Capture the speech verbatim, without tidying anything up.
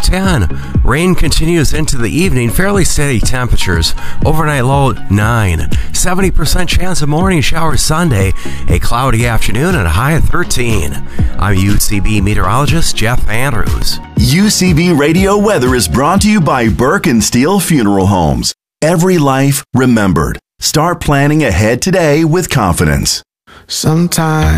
ten. Rain continues into the evening, fairly steady temperatures. Overnight low nine. seventy percent chance of morning showers Sunday. A cloudy afternoon and a high of thirteen. I'm U C B meteorologist Jeff Andrews. U C B Radio Weather is brought to you by Burke and Steel Funeral Homes. Every life remembered. Start planning ahead today with confidence. Sometimes